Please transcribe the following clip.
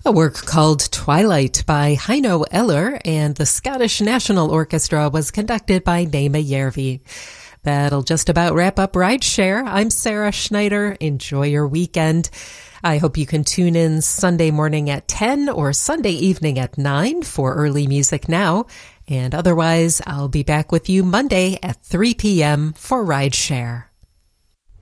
A work called Twilight by Heino Eller and the Scottish National Orchestra was conducted by Naima Järvi. That'll just about wrap up Rideshare. I'm Sarah Schneider. Enjoy your weekend. I hope you can tune in Sunday morning at 10 or Sunday evening at 9 for Early Music Now. And otherwise, I'll be back with you Monday at 3 p.m. for Rideshare.